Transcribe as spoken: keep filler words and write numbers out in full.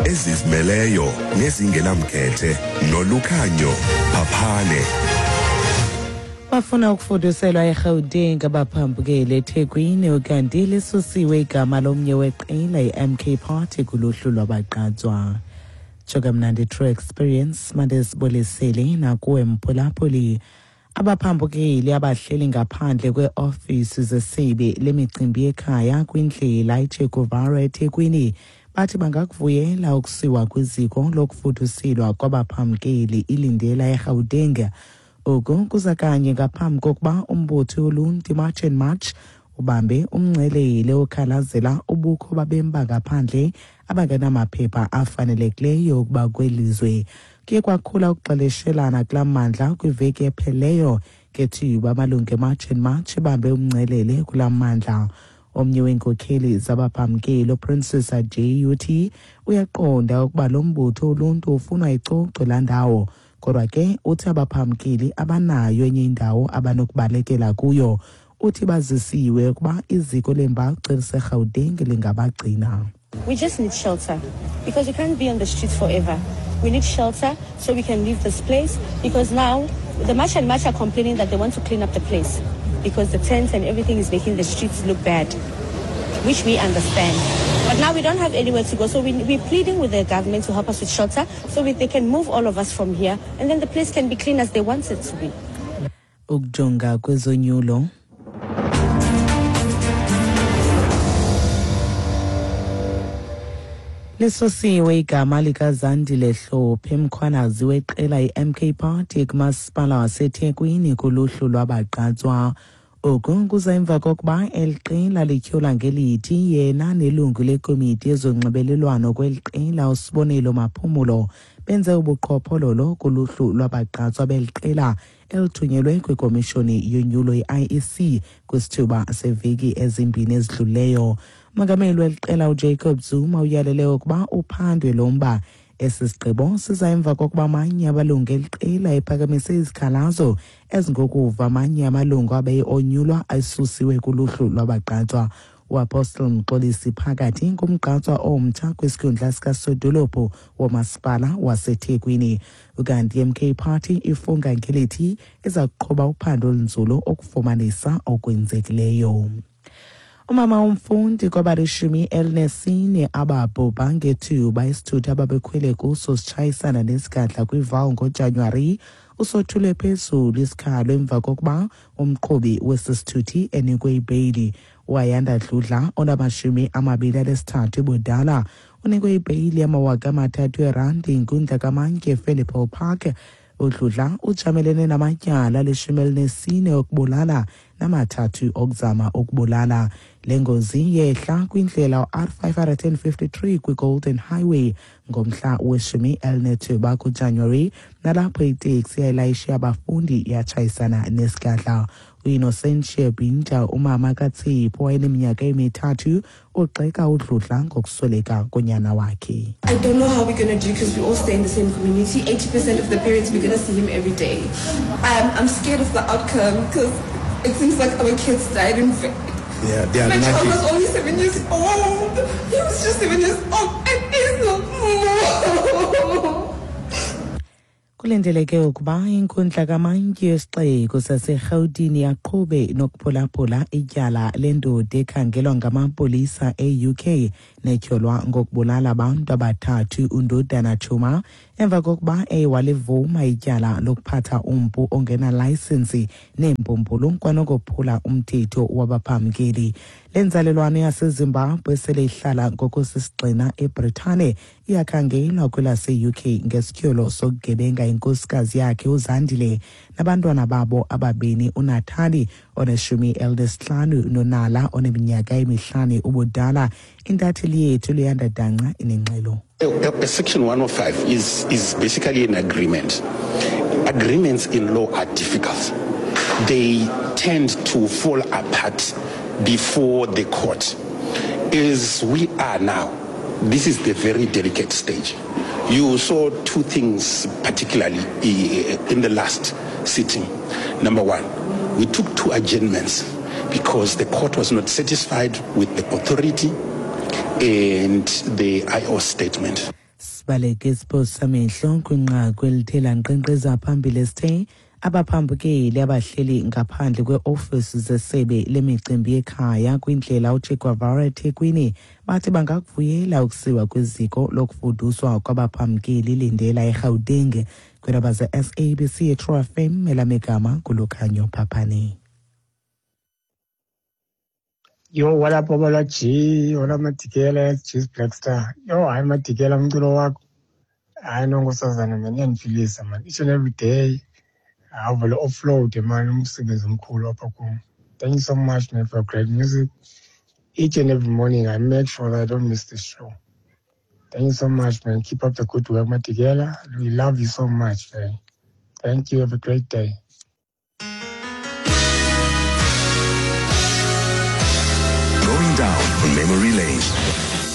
ezizimeleyo nezingenamkhethe nolukhanyo Phaphane. Bafuna ukufuduselwa eGauteng abaphambukeli eThekwini ukanti lisusiwe igama lomnye weqela i-M K Party kuluhlu lwabagqatswa. Chokamnandi True Experience madesibolisele nakuwe mphulaphuli. Abaphambukeli abahleli ngaphandle kwe-ofisi zesebe lemicimbi ekhaya kwindlela iChe Guevara eThekwini bathi bangakuvuyela ukusiwa kwiziko lokufudusilwa kwabaphambukeli ilindela eGauteng. Oku kuza kanye ngaphambi kokuba umbutho woluntu March and March ubambe umngcelele okhalazela ubukho babemba ngaphandle abangenamaphepha afanelekileyo ukuba kwelizwe. Kuye kwakhula ukuxeleshelana kula mandla kwiveki epheleyo ngethuba amalungu eMarch and March bambe umngcelele kula mandla. Omnye wenkokheli zabaphambukeli Princess J U T uyaqonda ukuba lo mbutho woluntu ufuna icocwe la ndawo. Kodwa ke uthi abaphambukeli abanayo enye indawo abanokubalekela kuyo. Uthi bazisiwe ukuba iziko lembali laseGauteng lingabagcina. We just need shelter because we can't be on the streets forever. We need shelter so we can leave this place because now the March and March are complaining that they want to clean up the place because the tents and everything is making the streets look bad, which we understand. But now we don't have anywhere to go, so we, we're pleading with the government to help us with shelter so we, they can move all of us from here and then the place can be clean as they want it to be. Ukujonga kwezonyulo. Lisosiwe igama likaZandile Hlophe mkhwanazi weqela i-M K Party kumasipala waseThekwini kuluhlu lwabagqatswa. Oku kuza emva kokuba eliqela lityhola ngelithi yena nelungu lekomiti ezonxibelelwano kweliqela uSibonelo Maphumulo benze ubuqhophololo kuluhlu lwabagqatswa beliqela elithunyelwe kwikomishoni yonyulo i-I E C kwisithuba seveki ezimbini ezidluleyo. Umongameli weliqela uJacob Zuma uyalele ukuba uphandwe lomba. Esi sigqibo siza emva kokuba amanye amalungu eliqela ephakamise izikhalazo ezingokuva amanye amalungu abeonyulwa ayisusiwe kuluhlu lwabagqatswa. U-Apostle Mxolisi phakathi ngumgqatswa omtsha kwisikhundla sikasodolophu womasipala waseThekwini. Ukanti i-M K Party ifunga ngelithi iza kuqhuba uphando olunzulu okufumanisa okwenzekileyo. Umama umfundi kwabalishumi elinesine ababhubha ngethuba isithuthi ababekhwele kuso sitshayisana nesigadla kwivawu ngoJanuwari usothule phezulu isikhalo emva kokuba umqhubi wesisithuthi enikwe ibheyili. Wayanda Dludla onamashumi amabili anesithathu budala unikwe ibheyili yamawaka amathathu erandi inkundla kaMantye ePhilippo Park. uDludla ujamelene namatyala leshumi elinesine okubulala namathathu okuzama ukubulala. Le ngozi yehla kwindlela R five fifty-three kwiGolden Highway ngomhla weshumi elinethuba kuJanuwari nalapho iteksi yayilayishe abafundi yatshayisana nesigadla. U-Innocentia Binta umama kaTsipho wayeneminyaka emithathu ugxeka uDludla ngokusweleka konyana wakhe. I don't know how we're going to do because we all stay in the same community. eighty percent of the parents, we're going to see him every day. Um, I'm scared of the outcome because it seems like our kids died in vain. Yeah, they are My lucky. child was only seven years old. He was just seven years old and he's not more. Kulindeleke ukuba inkundla kaMantye yesixeko saseGauteng yaqhube nokuphulaphula ityala lendoda ekhangelwa ngamapolisa e-U K netyholwa ngokubulala abantu abathathu undodana Chuma emva kokuba ewalivuma ityala lokuphatha umpu ongena license neempumpulu kwanokuphula umthetho wabaphambukeli. Lenzalelwano yaseZimbabwe sele ihlala ngokusisigxina eBritane iyakhangelwa kwelase-U K ngesityholo sokugebenga inkosikazi yakhe uZandile nabantwana babo ababini uNatali oneshumi elinesihlanu nonala oneminyaka emihlanu ubudala. Intatheli yethu Luyanda Danqa inengxelo. Section one oh five is, is basically an agreement. Agreements in law are difficult. They tend to fall apart before the court. As we are now, this is the very delicate stage. You saw two things particularly in the last sitting. Number one, we took two adjournments because the court was not satisfied with the authority and the I O statement. sibaleke isiphosi samehlo kwinqaku elithe lankqenkqeza phambili sithe abaphambukeli abahleli ngaphandle kwe-ofisi zesebe lemicimbi yekhaya kwindlela uChe Guevara eThekwini bathi bangakuvuyela ukusiwa kwiziko lokufuduswa kwabaphambukeli lindela eGauteng. Kwindaba ze-S A B C True F M, elamegama kuLukhanyo Phaphane. Yo, what up, Obala G? What up, Matikela? Cheese Black Star. Yo, I'm Matikela, mtulo wako. I know ngosazana man, yanifilisa man. Each and every day, I will offload man, umsebenzi omkhulu apha kum. Thank you so much, man, for great music. Each and every morning, I make sure that I don't miss this show. Thank you so much, man. Keep up the good work, Matikela. We love you so much, man. Thank you. Have a great day. Going down on memory lane.